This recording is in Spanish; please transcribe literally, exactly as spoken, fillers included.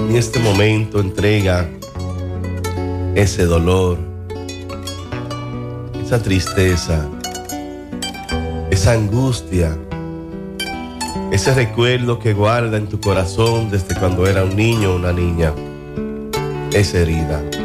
en este momento entrega ese dolor, esa tristeza, esa angustia, ese recuerdo que guarda en tu corazón desde cuando era un niño o una niña, esa herida.